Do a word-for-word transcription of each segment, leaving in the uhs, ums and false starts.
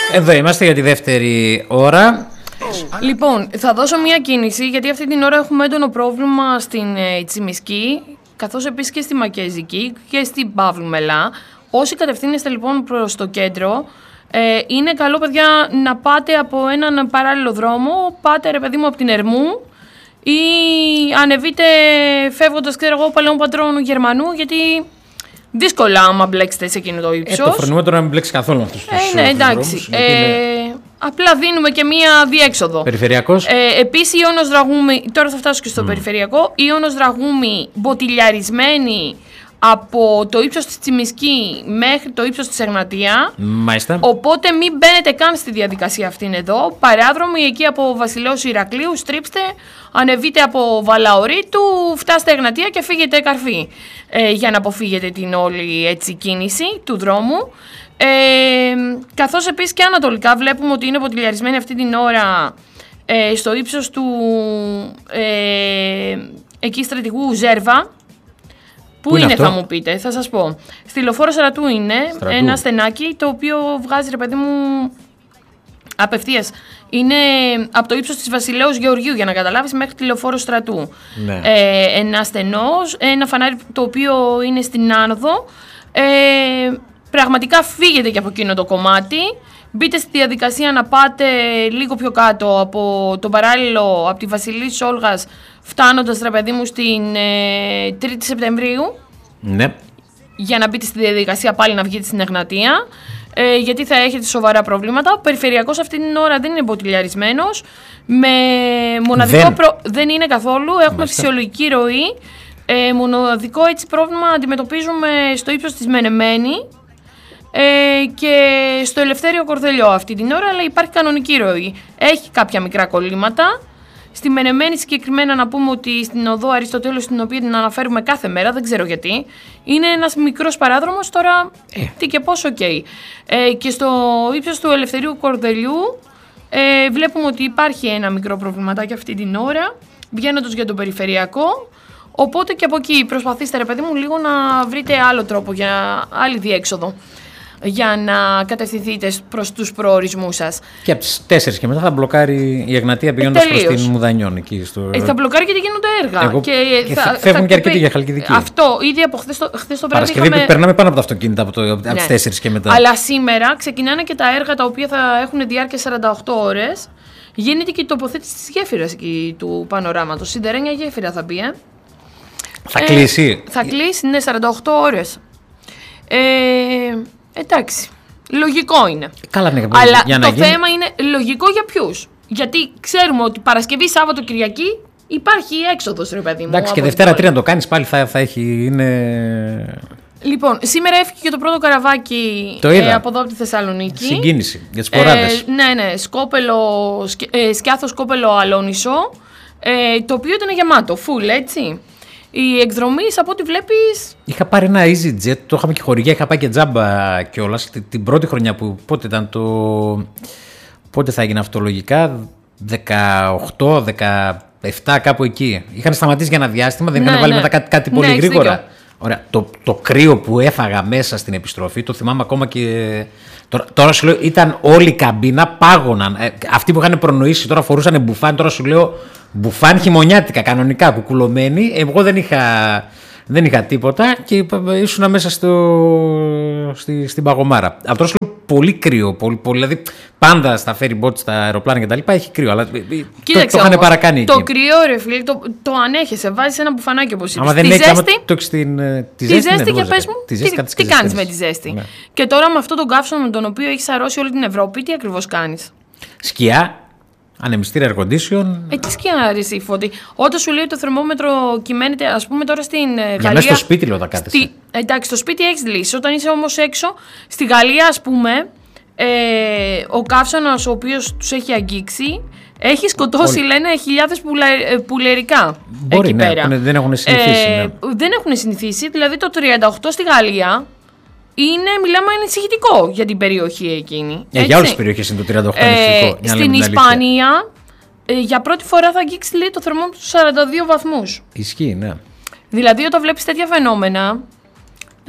Εδώ είμαστε για τη δεύτερη ώρα. Λοιπόν, θα δώσω μία κίνηση, γιατί αυτή την ώρα έχουμε έντονο πρόβλημα στην ε, Τσιμισκή, καθώς επίσης και στη Μακέζικη και στην Παύλου Μελά. Όσοι κατευθύνεστε λοιπόν προς το κέντρο, ε, είναι καλό, παιδιά, να πάτε από έναν παράλληλο δρόμο. Πάτε, ρε παιδί μου, από την Ερμού ή ανεβείτε φεύγοντας, ξέρω εγώ, Παλαιών Πατρών Γερμανού, γιατί δύσκολα άμα μπλέξετε σε εκείνο το ύψος. Ε, το φρονιμότερο να μην μπλέξει καθόλου αυτούς τους ε, ναι, εντάξει. Ε, είναι... Απλά δίνουμε και μία διέξοδο. Περιφερειακός. Ε, επίσης, Ιώνος Δραγούμη, τώρα θα φτάσω και στο mm. περιφερειακό, Ιώνος Δραγούμη μποτιλιαρισμένη από το ύψος της Τσιμισκή μέχρι το ύψος της Εγνατία. Μάλιστα. Οπότε μην μπαίνετε καν στη διαδικασία αυτήν εδώ. Παράδρομοι εκεί από Βασιλέως Ηρακλείου, στρίψτε, ανεβείτε από Βαλαωρίτου, φτάστε Εγνατία και φύγετε Καρφή. Ε, για να αποφύγετε την όλη έτσι κίνηση του δρόμου. Ε, καθώς επίσης και ανατολικά βλέπουμε ότι είναι ποτηλιαρισμένη αυτή την ώρα ε, στο ύψος του ε, εκεί στρατηγού Ζέρβα. Πού είναι, είναι θα μου πείτε, θα σας πω. Στη Λεωφόρο Στρατού είναι Στρατού. Ένα στενάκι το οποίο βγάζει, ρε παιδί μου, απευθείας. Είναι από το ύψος της Βασιλέως Γεωργίου, για να καταλάβεις, μέχρι τη Λεωφόρο Στρατού. Ναι. Ε, ένα στενός, ένα φανάρι το οποίο είναι στην άνοδο. Ε, πραγματικά φύγετε και από εκείνο το κομμάτι. Μπείτε στη διαδικασία να πάτε λίγο πιο κάτω από τον παράλληλο, από τη Βασιλής Όλγας, φτάνοντας, ρε παιδί μου, στην ε, τρίτη Σεπτεμβρίου. Ναι. Για να μπείτε στη διαδικασία πάλι να βγείτε στην Εγνατία. Ε, γιατί θα έχετε σοβαρά προβλήματα. Ο περιφερειακός αυτή την ώρα δεν είναι μποτιλιαρισμένος. Με μοναδικό δεν, προ... δεν είναι καθόλου. Έχουμε Μάλιστα. φυσιολογική ροή. Ε, μοναδικό έτσι πρόβλημα αντιμετωπίζουμε στο ύψος της Μενεμένη. Ε, και στο Ελευθέριο Κορδελιό αυτή την ώρα, αλλά υπάρχει κανονική ροή. Έχει κάποια μικρά κολλήματα. Στη Μενεμένη συγκεκριμένα να πούμε ότι στην οδό Αριστοτέλους, την οποία την αναφέρουμε κάθε μέρα, δεν ξέρω γιατί, είναι ένας μικρός παράδρομος, τώρα ε. τι και πώς, οκ. Okay. Ε, και στο ύψος του Ελευθερίου Κορδελιού ε, βλέπουμε ότι υπάρχει ένα μικρό προβληματάκι αυτή την ώρα, βγαίνοντας για το περιφερειακό. Οπότε και από εκεί προσπαθήστε, ρε παιδί μου, λίγο να βρείτε άλλο τρόπο, για άλλη διέξοδο, για να κατευθυνθείτε προς τους προορισμούς σας. Και από τις τέσσερις και μετά θα μπλοκάρει η Εγνατία πηγαίνοντας προς την Μουδανιών. Εκεί στο... ε, θα μπλοκάρει γιατί γίνονται έργα. Εγώ... Και και θα, φεύγουν θα και αρκετοί για Χαλκιδική. Αυτό, ήδη από χθες το, χθες το βράδυ. Παρασκευή είχαμε... περνάμε πάνω από τα αυτοκίνητα από, το, από ναι. τις τέσσερις και μετά. Αλλά σήμερα ξεκινάνε και τα έργα τα οποία θα έχουν διάρκεια σαράντα οκτώ ώρες. Γίνεται και η τοποθέτηση της γέφυρας εκεί του πανοράματος. Σιδερένια γέφυρα θα μπει, ε. Θα ε, κλείσει. Θα κλείσει, ναι, σαράντα οκτώ ώρες. Ε, εντάξει. Λογικό είναι. Καλά, ναι, αλλά για το να γίνει... θέμα είναι λογικό για ποιους. Γιατί ξέρουμε ότι Παρασκευή, Σάββατο, Κυριακή υπάρχει έξοδος, ρε παιδί μου. Εντάξει, και Δευτέρα, Τρίτη να το κάνεις πάλι θα, θα έχει. Είναι... Λοιπόν, σήμερα έφυγε και το πρώτο καραβάκι το ε, από εδώ από τη Θεσσαλονίκη. Συγκίνηση για τις ποράδες. Ε, ναι, ναι. Σκόπελο, σκ, ε, Σκιάθο Σκόπελο Αλόνισο. Ε, το οποίο ήταν γεμάτο, full, έτσι. Η εκδρομή, από ό,τι βλέπεις. Είχα πάρει ένα EasyJet, το είχαμε και χορηγία, είχα πάει και τζάμπα κιόλας. Την, την πρώτη χρονιά που. Πότε ήταν το. Πότε θα έγινε αυτό λογικά, δεκαοκτώ, δεκαεπτά, κάπου εκεί. Είχαν σταματήσει για ένα διάστημα, δεν είχαν ναι, βάλει ναι. μετά κάτι, κάτι πολύ ναι, γρήγορα. Ωραία. Το, το κρύο που έφαγα μέσα στην επιστροφή, το θυμάμαι ακόμα και. Τώρα, τώρα σου λέω, ήταν όλη η καμπίνα, πάγωναν. Ε, αυτοί που είχαν προνοήσει τώρα φορούσαν μπουφάν, τώρα σου λέω. Μπουφάν χειμωνιάτικα, κανονικά, κουκουλωμένοι. Εγώ δεν είχα, δεν είχα τίποτα και ήσουν μέσα στο, στη, στην παγωμάρα. Αυτό σου λέω πολύ κρύο. Πολύ, πολύ, δηλαδή πάντα στα ferry boats, στα αεροπλάνα κτλ. Έχει κρύο. Αλλά κοίταξε, το, το είχαν παρακάνει το εκεί. Το κρύο, ρε φίλε, το, το ανέχεσαι. Βάζεις ένα μπουφανάκι όπως είπες. Άμα δεν έχει, άμα το έχεις την. Τη ζέστη, τη ζέστη ναι, και πες μου, τι, τι, τι κάνεις με τη ζέστη. Ναι. Και τώρα με αυτό τον καύσωνα με τον οποίο έχεις αρρώσει όλη την Ευρώπη, τι ακριβώς κάνεις. Σκιά. Ανεμιστήρα air condition. Ε, τι σκιάρεις η Φώτη. Όταν σου λέει το θερμόμετρο κυμαίνεται, ας πούμε τώρα στην Για Γαλλία. μέσα στο σπίτι λέω τα κάθεσαι. Στη, εντάξει, στο σπίτι έχεις λύσει. Όταν είσαι όμως έξω, στη Γαλλία ας πούμε, ε, ο καύσωνας ο οποίος τους έχει αγγίξει, έχει σκοτώσει, Όλη. λένε, χιλιάδες πουλα, πουλερικά. Μπορεί, εκεί ναι, πέρα. δεν έχουν συνηθίσει. Ε, ναι. Δεν έχουν συνηθίσει, δηλαδή το τριάντα οκτώ στη Γαλλία. Είναι, μιλάμε, ανησυχητικό για την περιοχή εκείνη. Ε, για όλες τις περιοχές είναι το τριάντα οκτώ ανησυχητικό. Ε, στην Ισπανία, ε, για πρώτη φορά θα αγγίξει, λέει, το θερμόμετρο στους σαράντα δύο βαθμούς. Ισχύει, ναι. Δηλαδή, όταν βλέπεις τέτοια φαινόμενα,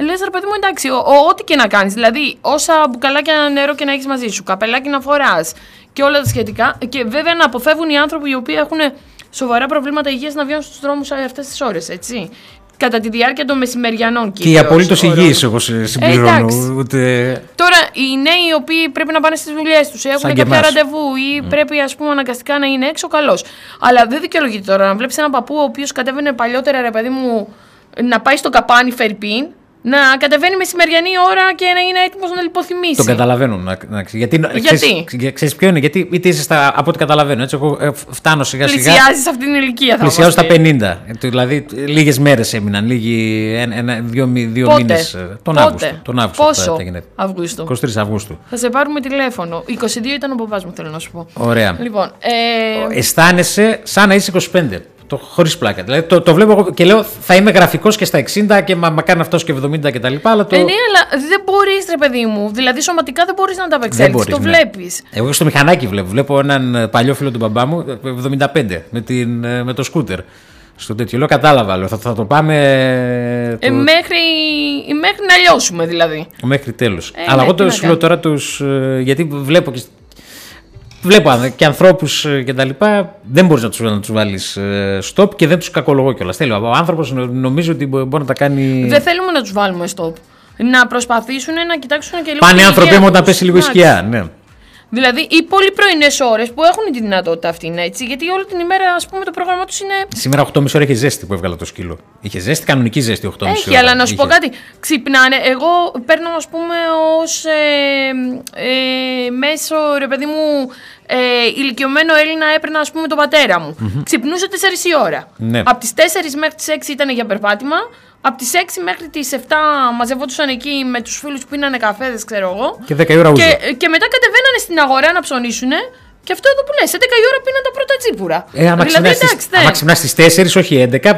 Λες ρε παιδί μου, εντάξει, ο, ο, ό,τι και να κάνεις. Δηλαδή, όσα μπουκαλάκια νερό και να έχεις μαζί σου, καπελάκι να φοράς και όλα τα σχετικά. Και βέβαια να αποφεύγουν οι άνθρωποι οι οποίοι έχουν σοβαρά προβλήματα υγείας να βγαίνουν στους δρόμους αυτές τις ώρες, έτσι. Κατά τη διάρκεια των μεσημεριανών κυρίως. Και οι απολύτως υγιείς, εγώ συμπληρώνω. Ε, ούτε... Τώρα, οι νέοι οι οποίοι πρέπει να πάνε στις δουλειές τους, έχουν κάποια εμάς. ραντεβού ή mm. πρέπει ας πούμε αναγκαστικά να είναι έξω, καλώς. Αλλά δεν δικαιολογείται τώρα να βλέπεις έναν παππού ο οποίος κατέβαινε παλιότερα, ρε παιδί μου, να πάει στο καπάνι Φερπίν, να κατεβαίνει μεσημεριανή ώρα και να είναι έτοιμος να λιποθυμήσει. Το καταλαβαίνω. Να, να, γιατί, γιατί? Ξέρεις, ξέρεις ποιο είναι, γιατί είτε είσαι στα, από ό,τι καταλαβαίνω. Έτσι, εγώ φτάνω σιγά σιγά. Πλησιάζεις αυτή την ηλικία, θα πλησιάζω στα πενήντα. Δηλαδή, λίγες μέρες έμειναν, λίγοι, ένα, ένα, δύο, δύο μήνες. Τον Πότε? Αύγουστο. Τον Αύγουστο. Πόσο? Αύγουστο. είκοσι τρεις Αυγούστου. Θα σε πάρουμε τηλέφωνο. είκοσι δύο ήταν ο παπάς μου, θέλω να σου πω. Ωραία. Λοιπόν, ε... αισθάνεσαι σαν να είσαι είκοσι πέντε. Χωρίς πλάκα. Δηλαδή, το, το βλέπω εγώ και λέω θα είμαι γραφικός και στα εξήντα και μα, μα κάνει αυτός και εβδομήντα κτλ. Αλλά το... Ε, ναι, αλλά δεν μπορείς, ρε παιδί μου. Δηλαδή, σωματικά δεν μπορείς να τα απεξέλθεις. Το ναι. βλέπεις. Εγώ στο μηχανάκι βλέπω. Βλέπω έναν παλιό φίλο του μπαμπά μου, εβδομήντα πέντε, με, την, με το σκούτερ. Στο τέτοιο. Λέω, κατάλαβα. Λέω, θα, θα το πάμε. Το... Ε, μέχρι, μέχρι να λιώσουμε, δηλαδή. Μέχρι τέλος. Ε, αλλά ναι, εγώ το σου λέω τώρα τους. Γιατί βλέπω και. Βλέπω και ανθρώπους και τα λοιπά, δεν μπορείς να τους, να τους βάλεις stop και δεν τους κακολογώ κιόλας. Θέλω, ο άνθρωπος νομίζω ότι μπορεί να τα κάνει. Δεν θέλουμε να τους βάλουμε stop. Να προσπαθήσουν να κοιτάξουν και λίγο. Πάνε άνθρωποι μου όταν πέσει λίγο η σκιά, ναι. Δηλαδή, οι πολύ πρωινές ώρες που έχουν τη δυνατότητα αυτή, είναι έτσι. Γιατί όλη την ημέρα, ας πούμε, το πρόγραμμά τους είναι. Σήμερα οκτώ και μισή ώρα είχε ζέστη που έβγαλα το σκύλο. Είχε ζέστη, κανονική ζέστη οκτώ και μισή ώρα. Έχει, αλλά να σου είχε. πω κάτι. Ξυπνάνε. Εγώ παίρνω, ας πούμε, ως ε, ε, μέσο, ρε παιδί μου, ε, ηλικιωμένο Έλληνα έπαιρνα, ας πούμε, τον πατέρα μου. Mm-hmm. Ξυπνούσε τέσσερις η ώρα. Ναι. Από τις τέσσερις μέχρι τις έξι ήταν για περπάτημα. Από τις έξι μέχρι τις επτά μαζευόντουσαν εκεί με τους φίλους που πίνανε καφέδες, ξέρω εγώ. Και δέκα η ώρα ούζο. Και, και μετά κατεβαίνανε στην αγορά να ψωνίσουνε. Και αυτό εδώ που λες, έντεκα η ώρα πίναν τα πρώτα τσίπουρα. Ε, άμα δηλαδή, ξυπνάς στις τέσσερις, όχι έντεκα,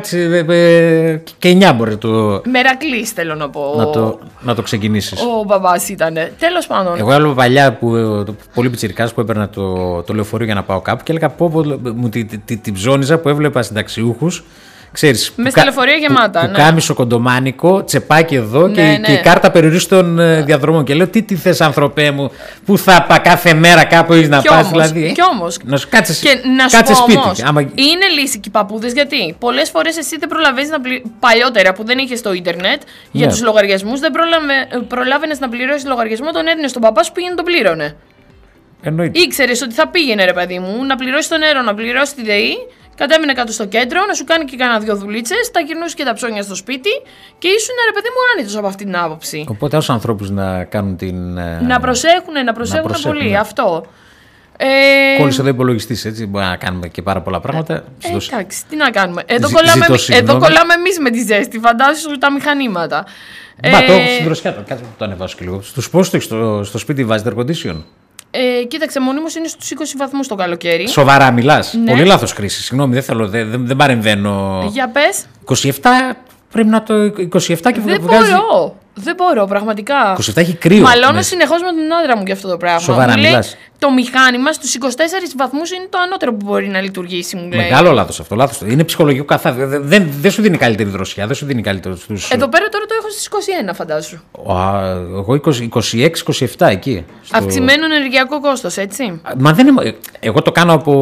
και εννιά μπορεί το. Μερακλής θέλω να πω. Να το, να το ξεκινήσεις. Ο μπαμπάς ήτανε. Τέλος πάντων. Εγώ έλεγα παλιά, που, πολύ πιτσιρικάς που έπαιρνα το, το λεωφορείο για να πάω κάπου και έλεγα πω, πω μου την τη, τη, τη ψώνιζα που έβλεπα συνταξιούχους. Ξέρεις, με στα λεωφορεία γεμάτα. Που, ναι. που κάμισο κοντομάνικο, τσεπάκι εδώ ναι, και, ναι. και η κάρτα περιορίστων διαδρομών. Και λέω, τι, τι θες, ανθρωπέ μου, που θα πά κάθε μέρα κάπου να πας, δηλαδή. Κι όμως. Να σου κάτσεις, και να σου κάτσε πω σπίτι. Όμως, άμα... είναι λύση και οι παππούδες, γιατί πολλές φορές εσύ δεν προλαβαίνεις να πληρώσεις. Παλιότερα που δεν είχες το ίντερνετ για ναι. τους λογαριασμούς, δεν προλάβαινες να πληρώσεις λογαριασμό, τον έδινες στον παπά σου πήγαινε τον πλήρωνε. Εννοείται. Ήξερες ότι θα πήγαινε, ρε παιδί μου, να πληρώσει το νερό, να πληρώσει τη ΔΕΗ. Κατέμεινε κάτω στο κέντρο, να σου κάνει και κανένα δυο δουλίτσες, τα γυρνούσε και τα ψώνια στο σπίτι και ήσουν, ρε παιδί μου, άνετος από αυτή την άποψη. Οπότε όσους ανθρώπους να κάνουν την. Να προσέχουν, να προσέχουν, να προσέχουν πολύ. Ναι. Αυτό. Ε... Κόλλησε εδώ υπολογιστής, έτσι. Μπορεί να κάνουμε και πάρα πολλά πράγματα. Ε, ε, εντάξει, τι να κάνουμε. Εδώ, Ζη, κολλάμε, εδώ κολλάμε εμείς με τη ζέστη, φαντάσου τα μηχανήματα. Μπα, ε... το έχω στην δροσιά, κάτσε το ανεβάσω και λίγο. Στους πόσους στο, στο σπίτι βάζει air condition. Ε, κοίταξε, μονίμως είναι στους είκοσι βαθμούς το καλοκαίρι. Σοβαρά μιλάς. Ναι. Πολύ λάθος χρήση. Συγγνώμη, δεν θέλω, δεν, δεν παρεμβαίνω. Για πες. είκοσι επτά πρέπει να το είκοσι επτά και δεν βγάζει. Δεν μπορώ. Δεν μπορώ, πραγματικά. είκοσι επτά έχει κρύο. Μαλώνω συνεχώς με τον άντρα μου για αυτό το πράγμα. Σοβαρά μιλάς. Το μηχάνημα στους είκοσι τέσσερις βαθμούς είναι το ανώτερο που μπορεί να λειτουργήσει, μου λέει. Μεγάλο λάθος αυτό. Λάθος. Είναι ψυχολογικό καθά. Δεν, δεν, δεν σου δίνει καλύτερη δροσιά. Δεν σου δίνει καλύτερο στους... Εδώ πέρα τώρα το έχω στις είκοσι ένα, φαντάσου. Α, εγώ είκοσι έξι είκοσι επτά εκεί. Στο... Αυξημένο ενεργειακό κόστος, έτσι. Ή δεν είμαι... Εγώ το κάνω από,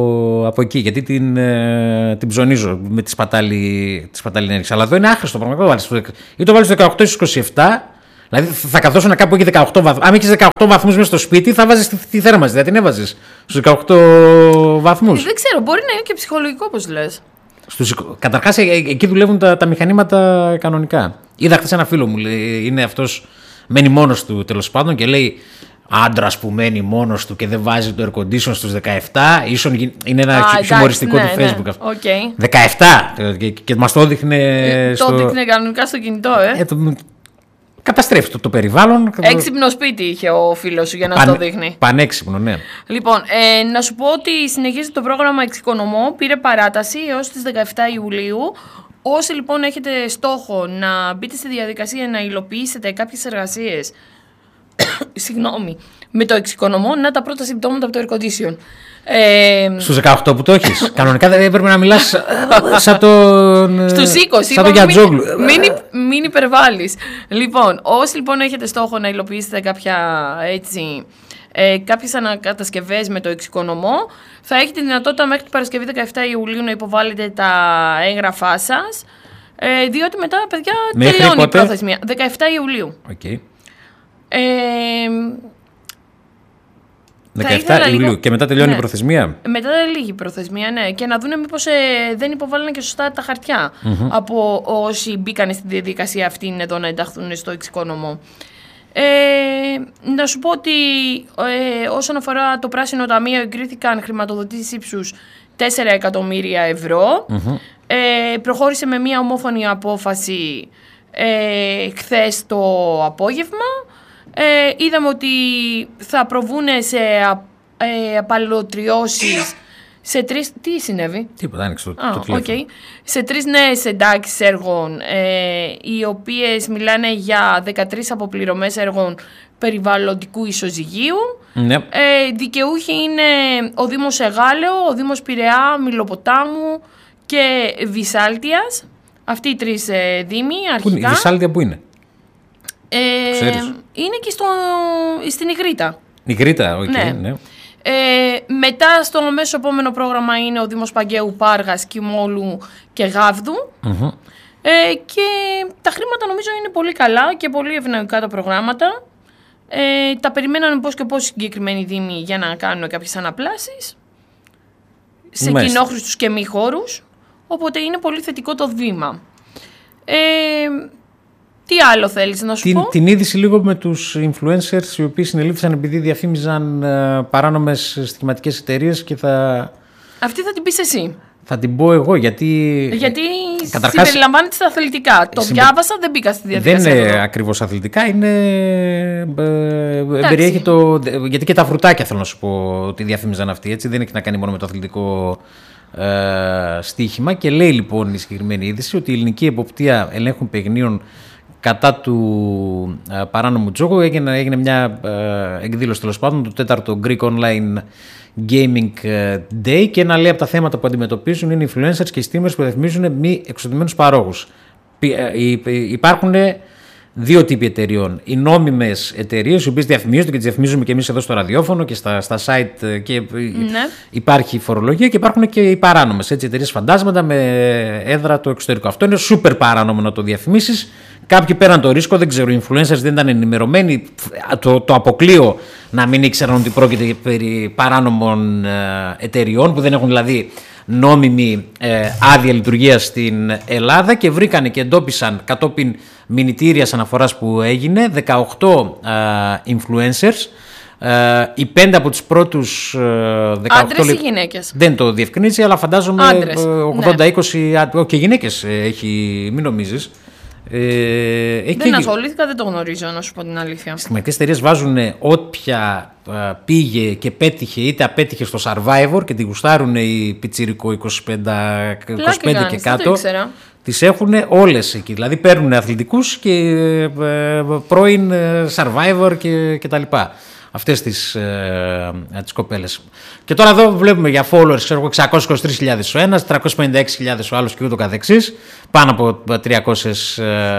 από εκεί, γιατί την, ε, την ψωνίζω με τη σπατάλη, τη σπατάλη ενέργεια. Αλλά εδώ είναι άχρηστο πραγματικά. Ή το βάλεις δεκαοκτώ στους είκοσι επτά. Δηλαδή θα καθόσουν κάπου εκεί δεκαοκτώ βαθμούς. Αν έχεις δεκαοκτώ βαθμούς μέσα στο σπίτι, θα βάζεις τη, τη θέρμανση. Δεν την έβαζες στους δεκαοκτώ βαθμούς. Δεν ξέρω, μπορεί να είναι και ψυχολογικό, όπως λες. Στους, καταρχάς, ε, εκεί δουλεύουν τα, τα μηχανήματα κανονικά. Είδα χθες ένα φίλο μου, λέει, είναι αυτός, μένει μόνος του τέλος πάντων και λέει άντρας που μένει μόνος του και δεν βάζει το air condition στους δεκαεπτά. Ίσον, είναι ένα ah, χιουμοριστικό ναι, του ναι, Facebook αυτό. Okay. δεκαεπτά και, και μας το έδειχνε. Ε, στο... Το έδειχνε κανονικά στο κινητό, ε. ε το, καταστρέφει το, το περιβάλλον. Έξυπνο σπίτι είχε ο φίλος σου για να Παν, το δείχνει. Πανέξυπνο, ναι. Λοιπόν, ε, να σου πω ότι συνεχίζει το πρόγραμμα Εξοικονομώ. Πήρε παράταση έως τις δεκαεπτά Ιουλίου. Όσοι λοιπόν έχετε στόχο να μπείτε στη διαδικασία να υλοποιήσετε κάποιες εργασίες Συγγνώμη. Με το εξοικονομώ, να τα πρώτα συμπτώματα από το air condition. Ε, Στους δεκαοκτώ που το έχεις. Κανονικά δεν έπρεπε να μιλάς σαν τον. Στους είκοσι. Σαν τον Γιατζόγλου. Μην, μην, μην υπερβάλλεις. Λοιπόν, όσοι λοιπόν έχετε στόχο να υλοποιήσετε κάποια έτσι. Ε, κάποιες ανακατασκευές με το εξοικονομώ, θα έχετε δυνατότητα μέχρι την Παρασκευή δεκαεφτά Ιουλίου να υποβάλλετε τα έγγραφά σας, ε, διότι μετά, παιδιά, μέχρι τελειώνει πότε? Η προθεσμία. δεκαεφτά Ιουλίου. Okay. Ε, δεκαεφτά Ιουλίου λίγο... και μετά τελειώνει ναι. η προθεσμία. Μετά λίγη η προθεσμία, ναι. Και να δούνε μήπως ε, δεν υποβάλλανε και σωστά τα χαρτιά mm-hmm. από όσοι μπήκαν στη διαδικασία αυτή εδώ να ενταχθούν στο εξοικονομώ. Ε, να σου πω ότι ε, όσον αφορά το Πράσινο Ταμείο εγκρίθηκαν χρηματοδοτήσεις ύψους τέσσερα εκατομμύρια ευρώ. Mm-hmm. Ε, προχώρησε με μια ομόφωνη απόφαση ε, χθες το απόγευμα. Ε, είδαμε ότι θα προβούν σε ε, απαλωτριώσεις σε τρεις... Τι συνέβη? Τίποτα, άνοιξε το, ah, το τηλέφωνο. Okay. Σε τρεις νέες εντάξεις έργων, ε, οι οποίες μιλάνε για δεκατρείς αποπληρωμές έργων περιβαλλοντικού ισοζυγίου. Ναι. Ε, δικαιούχοι είναι ο Δήμος Εγάλεο, ο Δήμος Πειραιά, Μιλοποτάμου και Βυσάλτιας. Αυτοί οι τρεις ε, δήμοι αρχικά. Η Βυσάλτια που είναι? Ε, είναι και στο, στην Ιγρήτα. Ιγρήτα, οκ. Okay, ναι. ναι. Ε, μετά στο μέσο επόμενο πρόγραμμα είναι ο Δήμος Παγκαίου, Πάργας, Κιμόλου και Γάβδου. Mm-hmm. Ε, και τα χρήματα νομίζω είναι πολύ καλά και πολύ ευνοϊκά τα προγράμματα. Ε, τα περιμένανε πώς και πώς συγκεκριμένοι δήμοι για να κάνουν κάποιες αναπλάσεις σε Μάλιστα. κοινόχρηστους και μη χώρους. Οπότε είναι πολύ θετικό το βήμα. Ε, Τι άλλο θέλεις να σου την, πω? Την είδηση λίγο με τους influencers οι οποίοι συνελήφθησαν επειδή διαφήμιζαν uh, παράνομες στοιχηματικές εταιρείες και θα... Αυτή θα την πεις εσύ. Θα την πω εγώ γιατί... Γιατί καταρχάς, συμπεριλαμβάνεται στα αθλητικά. Το συμπε... διάβασα, δεν μπήκα στη διαδικασία. Δεν είναι εδώ. Ακριβώς αθλητικά, είναι... περιέχει το... Γιατί και τα φρουτάκια θέλω να σου πω ότι διαφήμιζαν αυτοί, έτσι. Δεν έχει να κάνει μόνο με το αθλητικό ε, στοίχημα. Και λέει λοιπόν η συγκεκριμένη είδηση ότι η ελληνική εποπτεία ελέγχων παιγνίων κατά του ε, παράνομου τζόγου έγινε, έγινε μια ε, εκδήλωση τέλος πάντων, το τέταρτο Greek Online Gaming Day, και ένα λέει από τα θέματα που αντιμετωπίζουν είναι οι influencers και οι streamers που διαφημίζουν μη εξοδημένους παρόχους. Υπάρχουν δύο τύποι εταιριών. Οι νόμιμες εταιρείες, οι οποίες διαφημίζονται και τις διαφημίζουμε και εμείς εδώ στο ραδιόφωνο και στα, στα site και ναι. υπάρχει φορολογία, και υπάρχουν και οι παράνομες εταιρείες φαντάσματα με έδρα το εξωτερικό. Αυτό είναι super παράνομο να το διαφημίσεις. Κάποιοι πέραν το ρίσκο, δεν ξέρω, οι influencers δεν ήταν ενημερωμένοι. Το, το αποκλείω να μην ήξεραν ότι πρόκειται περί παράνομων εταιριών, που δεν έχουν δηλαδή νόμιμη ε, άδεια λειτουργίας στην Ελλάδα, και βρήκανε και εντόπισαν κατόπιν μηνυτήριας αναφοράς που έγινε δεκαοκτώ ε, influencers. Ε, οι πέντε από τους πρώτους ε, δεκαοκτώ. Άντρες ή γυναίκες? Δεν το διευκρινίζει, αλλά φαντάζομαι Άντρες, ογδόντα είκοσι. Ναι. Και γυναίκες έχει, μην νομίζεις. Ε, δεν και... ασχολήθηκα, δεν το γνωρίζω, να σου πω την αλήθεια. Στιγματικές εταιρείες βάζουν όποια α, πήγε και πέτυχε είτε απέτυχε στο Survivor, και τη γουστάρουν οι πιτσιρικό είκοσι πέντε, είκοσι πέντε κάνεις, και κάτω. Τις έχουν όλες εκεί. Δηλαδή παίρνουν αθλητικούς και ε, πρώην Survivor και, και τα λοιπά. Αυτές τις, ε, τις κοπέλες. Και τώρα εδώ βλέπουμε για followers, ξέρω, εξακόσιες είκοσι τρεις χιλιάδες ο ένας, τριακόσιες πενήντα έξι χιλιάδες ο άλλος και ούτω καθεξής. Πάνω από τριακόσιες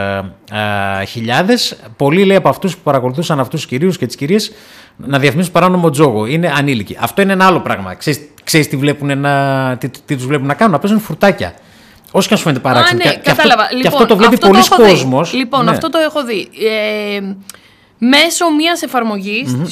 χιλιάδες. Πολλοί, λέει, από αυτούς που παρακολουθούσαν αυτούς τους κυρίους και τις κυρίες να διαφημίσουν παράνομο τζόγο είναι ανήλικοι. Αυτό είναι ένα άλλο πράγμα. Ξέρεις, ξέρεις τι, βλέπουν να, τι, τι τους βλέπουν να κάνουν? Να παίζουν φρουτάκια. Όσο και αν σου φαίνεται παράξενο. Ναι, και, αυτό, λοιπόν, και αυτό το βλέπει πολλοί κόσμος. Λοιπόν, ναι. αυτό το έχω δει. Ε, μέσω μιας εφαρμογής, mm-hmm.